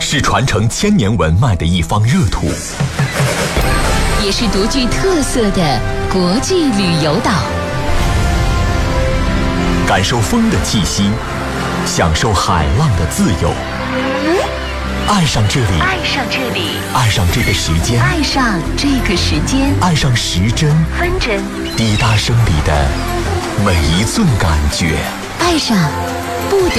是传承千年文脉的一方热土， 也是独具特色的国际旅游岛。 感受风的气息，享受海浪的自由，爱上这里， 爱上这里， 爱上这个时间， 爱上这个时间， 爱上时针分针， 滴答声里的每一寸感觉， 爱上不得